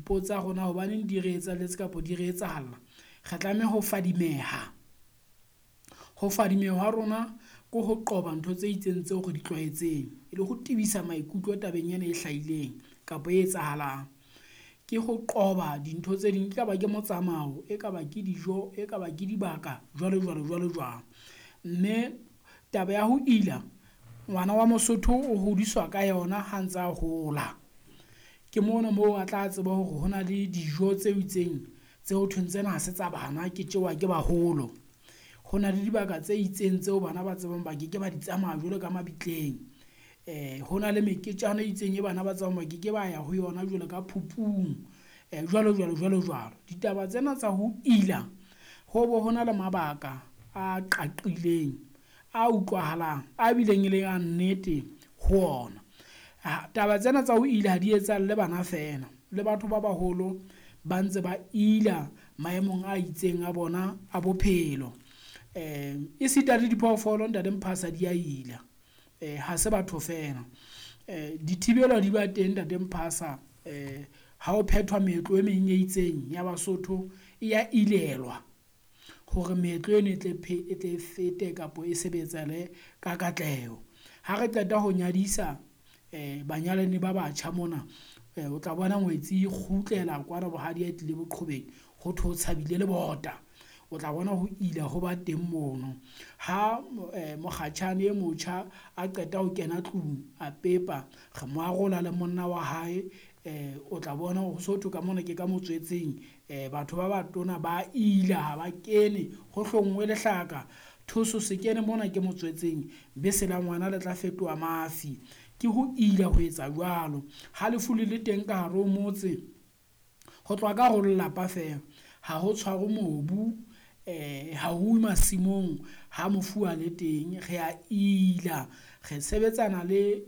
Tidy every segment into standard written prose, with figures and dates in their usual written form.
ipotsa rona hobaneng di re etsahalletse kapo di re etsahalla, re tlameha ho fadimeha. Ho fadimeha ha rona ko ho qoba ntho tse itseng tseo re di tlwaetseng, e le ho tibisa maikutlo tabeng ena e hlahileng kapo e etsahalang. Ke ho qoba dintho tse ding, ka ba ke motsamao, e ka ba ke dijo, e ka ba ke dibaka, jwalo jwalo jwalo jwalo. Mme taba ya ho ila, ngwana wa Mosotho o hodiswa ka yona ha ntse a hola. Ke mona moo a tla tseba hore hona le dijo tse itseng tseo thweng tsena ha se tsa bana, ke tsewa ke baholo. Ho na le dibaka tse itseng tseo bana ba tsebang ba ke ba di tsamaya jwalo ka mabitleng. Ho na le meketjana e itseng e bana ba tsebang ba ke ba ya ho yona jwalo ka phupung, jwalo jwalo jwalo jwalo. Ditaba tsena tsa ho ila ho bo hona le mabaka a qaqileng, a utlwahalang, a bileng e le a nnete ho ona. Taba tsena tsa ho ila ha di etsahalle bana fela, le batho ba baholo ba ntse ba ila maemong a itseng a bona a bophelo. E sita le diphoofolo ntate Mphasa di a ila, ha se batho fela. Dithibelo di ba teng ntate Mphasa, ha o phethwa meetlo e meng e itseng ya Basotho e ya ilelwa hore meetlo eno e tle fete kapo e sebetsale ka katleho. Ha re qeta ho nyadisa banyalani ba batjha mona, o tla bona ngwetsi kgutlela kwana bohadi a tlile boqhobeng, ho thwe o tshabile le bota. O tla bona ho ila ho ba teng mono. Ha mokgatjhane e motjha a qeta ho kena tlung a pepa, re mo arola le monna wa hae, o tla bona ho sotho ka mona ke ka motswetseng, batho ba batona ba ila ha ba kene ho hlongwe lehlaka, thuso se kene mona ke motswetseng, bese la ngwana le tla fetoha mafi. Ke ho ila ho etsa jwalo. Ha lefu le le teng ka hare ho motse, ho tloha ka ho lelapa fela, ha ho tshware mobu, ha ho masimong, ha mofu a le teng, re a ila, re sebetsana le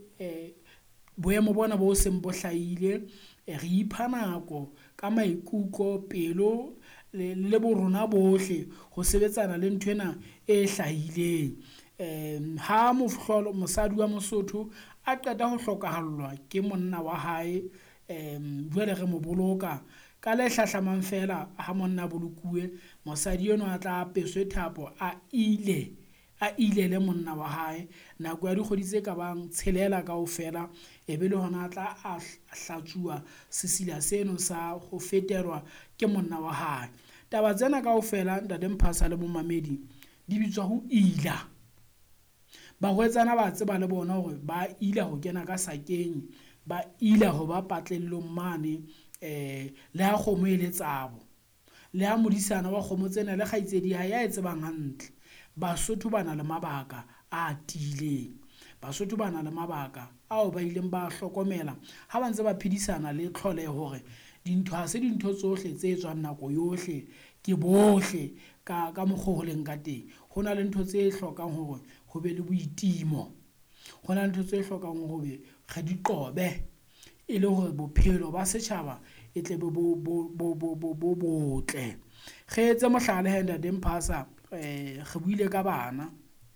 boemo bona bo seng bo hlahile, re ipha nako ka maikutlo, pelo le bo rona bohle ho sebetsana le nthwena e hlahileng. Ha mosadi wa Mosotho a qeta ho hlokahallwa ke monna wa hae, jwale re mo boloka ka le hlahlamang fela. Ha monna bolokuwe, mosadi eno a tla apeswe thapo, a ile le monna wa hae nako ya dikgwedi tse ka bang 6 kaofela, e be le hona a tla a hlatsuwa sesila seno sa ho feterwa ke monna wa hae. Taba tsena kaofela ntate Mphasa le momamedi di bitswa ho ila. Barwetsana ba tseba le bona hore ba ila ho kena ka sakeng, ba ila ho ba patlellong mane, le ha kgomo e le tsabo, le ha modisana wa kgomo tsena le kgaitsedi ha ya e tsebang hantle. Basotho ba na le mabaka a tiileng, Basotho ba na le mabaka ao ba ileng ba hlokomela ha ba ntse ba phedisana le tlholeho hore dintho ha se dintho tsohle tse etswang nako yohle ke bohle ka mokgwa ho leng ka teng. Ho na le ntho tse hlokang hore ho be le boitimo, ho na le ntho tse hlokang hore re di qobe, e le hore bophelo ba setjhaba e tle bo botle. Re etse mohlala he ntate Mphasa, re buile ka bana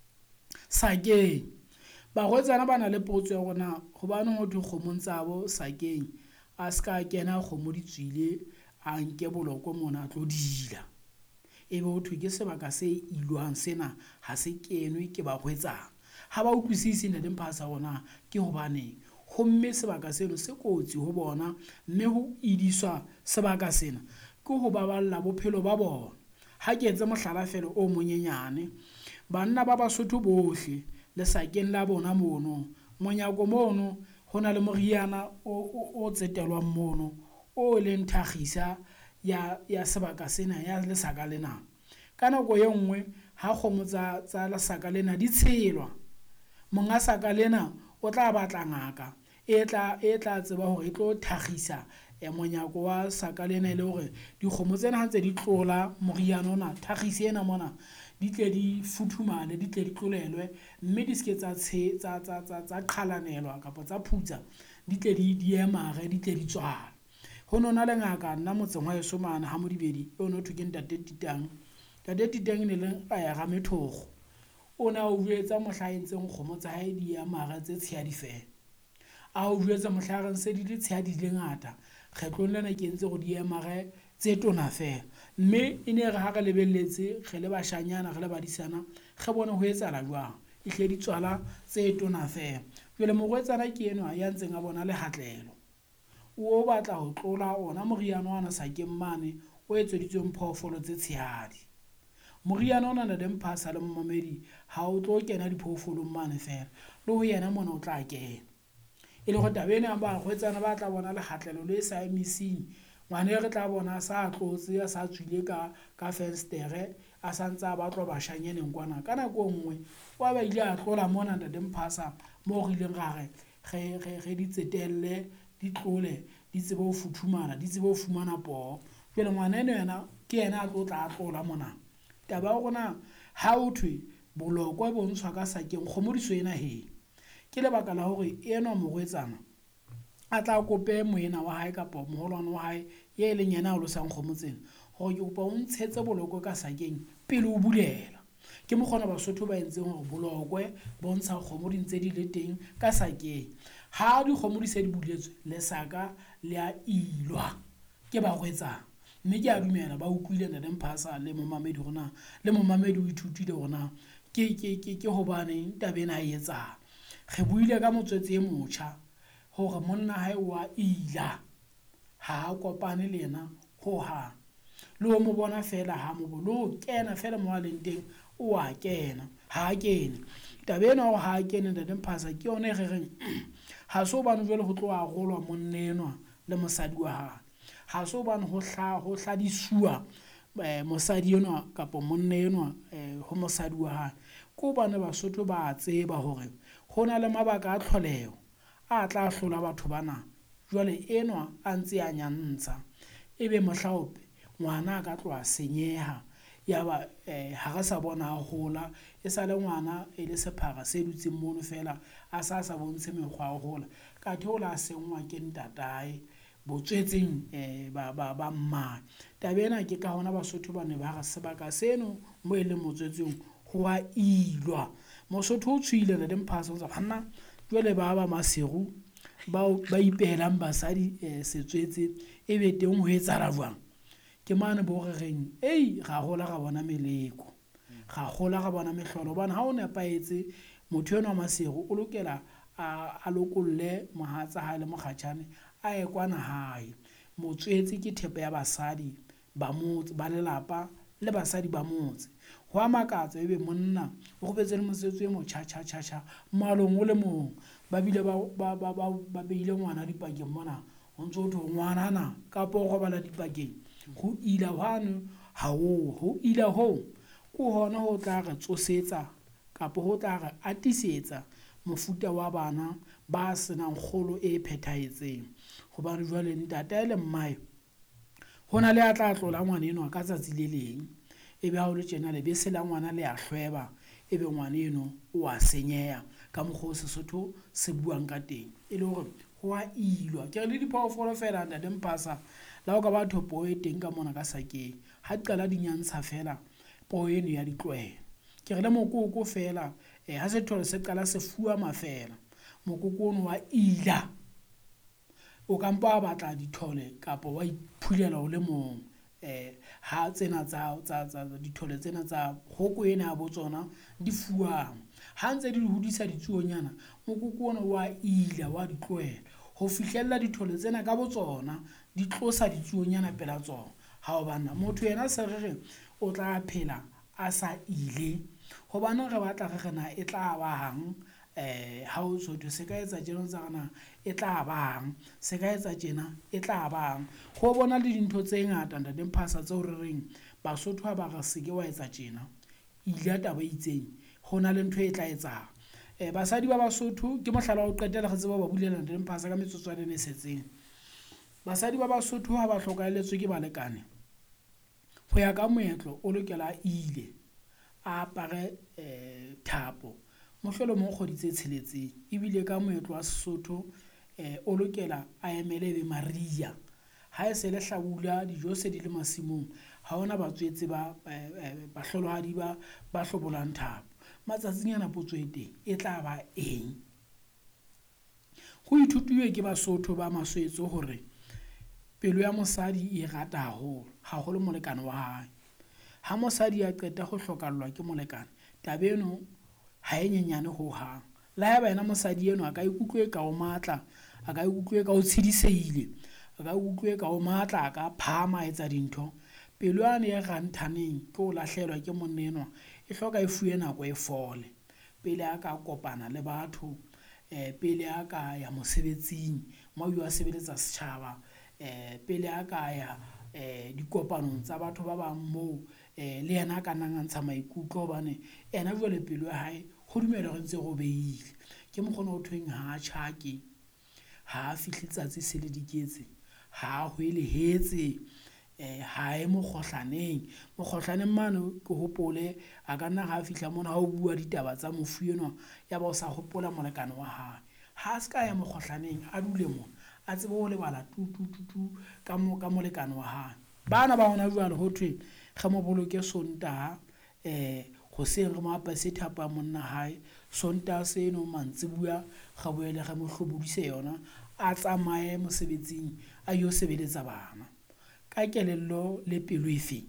sakeng. Barwetsana ba na le potso ya rona, hobane ho thwe kgomong tsabo sakeng a ska kena kgomo di tswile, a nke boloko mona a tlo dila. Ebe ho thwe ke sebaka se ilwang sena, ha se kenwe ke barwetsana. Ha ba utlwisisi ntate Mphasa rona ke hobaneng, ho mme sebaka seno se kotsi ho bona, mme ho idiswa sebaka sena ke ho baballa bophelo ba bona. Ha ke etse mohlala fela o monyenyane, banna ba Basotho bohle le sakeng la bona mono, monyako mono ho na le moriana o tsetelwang mono, o leng thakgisa ya sebaka sena, ya lesaka lena. Ka nako e nngwe ha kgomo tsa lesaka lena di tshelwa, monga saka lena o tla batla ngaka e tla tseba hore e tlo thakgisa monyako wa saka lena, le hore dikgomo tsena ha ntse di tlola moriana ona, thakgisi ena mona, di tle di futhumale, di tle di tlolelwe, mme di ske tsa qhalanelwa kapa tsa phutsa, di tle di emare, di tle di tswale. Ho nona le ngaka nna motseng wa heso mane ha Modibedi, o no thwe ke ntate Titang. Ntate Titang ne le a ga methokgo, o na o jwetsa mohla entseng kgomo tsa hae di emare tse tshehadi fela, a o jwetsa mohla re nse di le tshehadi le ngata, kgetlong lena ke ntse go diemage tse tona fela, mme e ne re ha re lebelletse re le bashanyana re le badisana ge bone ho etsala jwang e hle di tswala tse tona fela. Jwale morwetsana ke enwa ya ntseng a bona le hatlelo, o batla ho tlola ona moriana wana sakeng mane o etseditsweng phoofolo tse tshehadi. Moriana ona na Mphasa le momamedi ha o tlo kena diphoofolong mane fela, le ho yena mona o tla kena e le go tabene ba kgwetsana ba tla bona le hatlelo le sa emising. Ngwane re tla bona a sa tlotse a sa tswile ka fenstere a santsa ba tlo bashanyaneng kwana ka nako nngwe wa ba ile a tlola mona Mphasa mo re ileng ge di tsetelle di tlole di tsebe ho futhumana di tsebe ho fumana poo. Jwale ngwana ene yena ke yena a tlo tla a tlola mona. Taba ya gona ha o thwe bolokwe bo ntshwa ka sakeng kgomodiso ena he, ke lebaka la hore enwa morwetsana a tla kope moena wa hae kapa moholwane wa hae ye leng yena a lo sang kgomotseng gore ke kopa o ntshetse bolokwe ka sakeng pele o bulela. Ke mokgona Basotho ba entseng hore bolokwe bo ntsha kgomo di ntse di le teng ka sakeng. Ha dikgomo di se di buletswe lesaka le a ilwa ke barwetsana, mme ke a dumela ba utlwile Mphasa le momamedi gona le momamedi o ithutile gona ke hobane taba ena e etsang. Re buile ka motswetse e motjha hore monna hae wa ila ha a kopane le yena ho hang, le o mo bona fela ha mo bolo kena fela mo a leng teng o a kena ha a kene. Taba ena hore ha a kene Mphasa ke yone re reng ha se hobane jwale ho tlo a golwa monnenwa le mosadi wa hae, ha se hobane ho hladisuwa mosadi enwa kapa monne enwa ho mosadi wa hae, ke hobane Basotho ba tseba hore ho na le mabaka a tlholeho a tla hlola batho bana. Jwale enwa a ntse a nyantsha ebe mohlaope ngwana a ka tloa senyeha ya ba ha re sa bona a hola e sa le ngwana e le sephara se dutseng mono fela a sa bontshe mekgwa a hola ka theola a sengwa ke ntatae botswetseng ba mma. Taba ena ke ka hona Basotho ba ne ba re sebaka seno mo e leng motswetseng ho a ilwa. Mosotho o tshwile Mphasa o tsa banna jwale ba maseru ba ipehelang basadi setswetse e be teng ho etsala jwang. Ke mane bo re reng ga gola ga bona meleko, ga gola ga bona mehlolo hobane ha o nepaetse motho enwa wa maseru o lokela a lokolle mohatsa hae le mokgatjhane a ye kwana hae. Motswetse ke thepa ya basadi ba motse ba lelapa le basadi ba motse. Ho a makatsa ebe monna o gobetse le mosebetsi e motjha malong o le mong ba bile ba beile ngwana dipakeng mona ho ntso ho thwe ngwanana kapa o robala dipakeng. Ho ila hwane ha ho ila ho ko hona ho tla re tsosetsa kapa ho tla re atisetsa mofuta wa bana ba senang kgolo e phethahetseng, hobane jwale ntate le mmae hona le a tla tlola ngwana enwa ka tsatsi le leng ebe ha o le tjena le bese la ngwana le a hlweba ebe ngwana eno o a senyeha ka mokgwa o Sesotho se buang ka teng e le hore ho a ilwa. Ke re le diphoofolo fela Mphasa la ho ka batho po e teng ka mona ka sakeng ha qala di nyantsha fela po eno ya ditlwele. Ke re le mokoko fela ha se thole se qala se fuwa mafela mokoko ono wa ila o ka mpa batla dithole kapa wa iphulela o le mong ha tsena tsa dithole tsena tsa hoko ena ya botsona di fuwang ha ntse di hodisa ditsuonyana mokoko ona wa ila wa ditlwele ho fihlella dithole tsena ka botsona di tlosa ditsuonyana pela tsona. Ha o bana motho yena se re o tla phela a sa ile hobane re batla re na e tla bang ha o Sotho se ka etsa tjena tsa rena e tla bang se ka etsa tjena e tla bang. Ho bona le dintho tse ngata Mphasa tseo re reng Basotho ha ba re se ke wa etsa tjena ile taba itseng hona le ntho e tla etsang. Basadi ba Basotho ke mohlala o qetela re tseba ba bulela Mphasa ka metsotswana e setseng. Basadi ba Basotho ha ba hlokahelletswe ke balekane ho ya ka moetlo o lokela ile a apare thapo mohlolo mo kgodi tse tsheletseng ebile ka moetlo wa Sesotho o lokela a emele be Maria ha e se le hlabula dijo se di le masimong ha ona batswetse ba hlolohadi ba hlobolang thapo matsatsinyana potso e teng e tla ba eng. Go ithutiwe ke Basotho ba maswetso hore pelo ya mosadi e rata haholo molekane wa hae. Ha mosadi a qeta ho hlokallwa ke molekane, taba eno ha e nyenyane ho hang. Le haeba yena mosadi eno a ka ikutlwe ka o matla, a ka ikutlwe ka o tshedisehile, a ka ikutlwe ka o matla, a ka phama etsa dintho. Pelo yane e ranthaneng ke o lahlehelwa ke monna enwa e hloka e fuwe nako e fole pele a ka kopana le batho, pele a ka ya mosebetsing moo a sebeletsa setjhaba, pele a ka ya dikopanong tsa batho ba bang moo le yena a ka nang a ntsha maikutlo, hobane ena jwale pelo ya hae ho dumela re ntse go behile. Ke mokgona o thweng ha tjhake, ha fihle tsatsi se le diketse, ha hwelehetse, ha e mokgohlaneng mane ke hopole a ka nna ha fihla mona ha o bua ditaba tsa mofu enwa ya ba o sa hopola molekane wa hae. Ha se ka ya mokgohlaneng a dule mona a tsebe ho lebala tu ka molekane wa hae. Bana ba hona jwale ho thwe re mo boloke Sontaha, hoseng re mo apese thapo ya monna hae, Sontaha seno mantsibuya ga boele re mo hlobodise yona, a tsamaye mosebetsing a yo sebeletsa bana. Ka kelello le pelo efe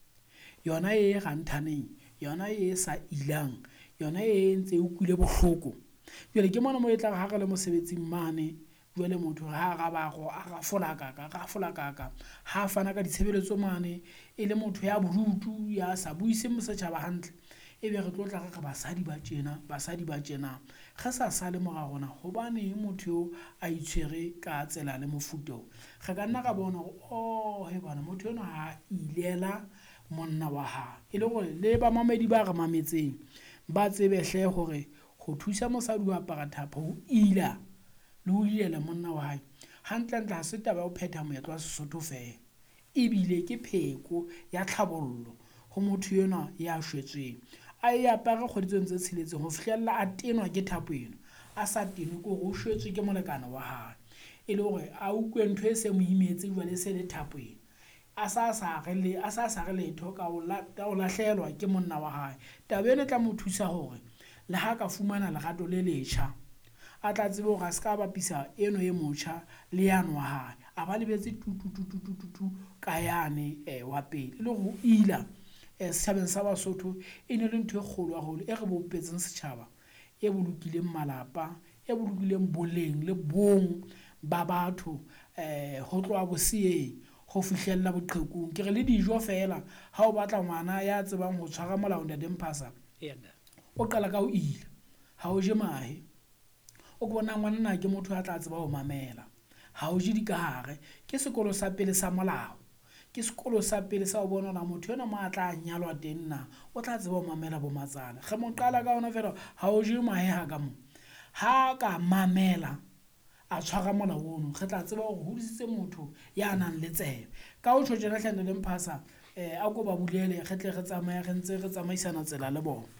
yona e ranthaneng, yona e sa ilang, yona e ntse e utlwile bohloko. Jwale ke mona mo e tla ha re le mosebetsing mane, jwale motho ha ra ba go a rafola kaka ha fana ka ditshebeletso mane e le motho ya borutu ya sa buise setjhaba hantle, ebe re tlo tla re basadi ba tjena ge sa sale mora rona hobane motho yo a itshwere ka tsela le mofuto. Re ka nna ka bona he bana motho eno ha ilela monna wa hae, e le gore le ba mamedi ba re mametseng ba tsebe hle hore ho thusa mosadi ho apara thapo ho ila le ho ilela monna wa hae hantle ha se taba ya ho phetha moetlo wa Sesotho fela, ebile ke pheko ya tlhabollo ho motho enwa ya shwetseng. A e apare kgwedi tse tsheletseng ho fihlella a tenwa ke thapo eno, a sa tenwe ke hore o shwetswe ke molekane wa hae, e le hore a utlwe ntho e se mo imetse jwale se le thapo eno, a sa sa re letho ka o lahlehelwa ke monna wa hae. Taba eno e tla mo thusa hore le ha ka fumana lerato le letjha, a tla tsebe hore a se ka bapisa eno e motjha le yane wa hae, a ba lebetse tu ka yane wa pele. Le go ila setjhabeng sa Basotho e ne le ntho e kgolo haholo e re bopetseng setjhaba, e bolokileng malapa, e bolokileng boleng le bong ba batho, ho tloha boseyeng ho fihlella boqhekung. Ke re le dijo fela ha o batla ngwana ya tsebang ho tshwara molao ntate Mphasa, o qala ka ho ila, ha o je mahe. O ke bona ngwanana ke motho ya tla tseba ho mamela, ha o je dikahare, ke sekolo sa pele sa molao, ke sekolo sa pele sa ho bona hore motho enwa mo a tla nyalwa teng na o tla tseba ho mamela bo matsana. Ge mo qala ka hona fela ha o je mahe ha ka mo, ha ka mamela a tshwara molao ono, re tla tseba hore hodisitse motho ya nang le tsebe. Ka ho tjho tjena hle ntate Mphasa, a ko ba bulele re tle re tsamaye re ntse re tsamaisana tsela le bona.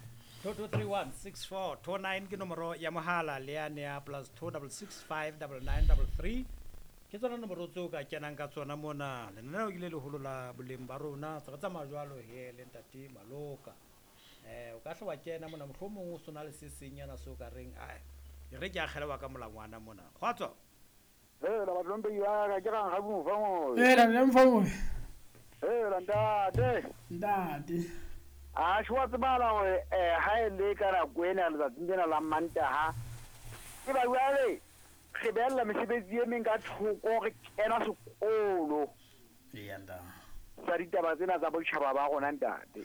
22316429 ke nomoro ya mohala le yane ya +26659933 ke tsona nomoro tseo ka kenang ka tsona mona lenaneo ke le leholo la boleng ba rona tse re tsamaya jwalo he le ntate Maloka. O ka hle wa kena mona mohlomong o sona le se senyana se o ka reng re ke a kgelewa ka molangwana mona kgwatswa la batlompe ya ka ke gang ga mo fa mo la mfa mo la ntate a shwa tsebala hore ha e le ka ra kwena le tsena la Mantaha ke ba jwale re bella mesebetsi e meng ka thoko re kena sekolo sa ditaba tsena tsa botjhaba ba rona ntate.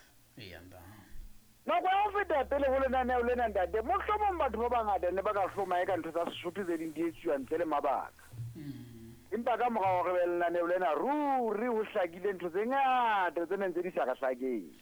Nako ya ho feta pele ho lenaneo lena ntate, mohlomong batho ba bangata ne ba ka hlomae ka ntho tsa Sesotho tse ding di etsuwa ntle le mabaka. Empa ka morao re be lenaneo lena ruri ho hlakile ntho tse ngata tse neng tse di sa re hlakeng.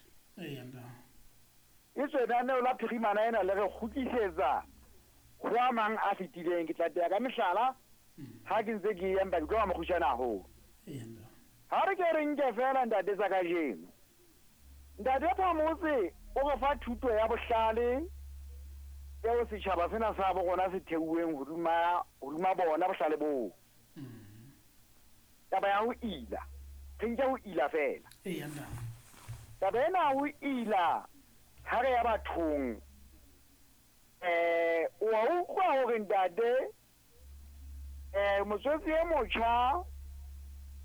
E lenaneo la phirimana ena le re kgutlisetsa ho a mang a fetileng. Ke tla tea ka mehlala ha ke ntse ke empa ke tlo mo khushana haholo. Ha re ke re nke fela ntate tsa kajeno, ntate Phamotse o re fa thuto ya bohlale eo setjhaba sena sa bo rona se theuweng hodima bona bohlale boo. Taba ya ho ila, re nke ho ila fela. Taba ena ho ila ha re ya bathong, wa utlwa hore ntate motswetsi e motjha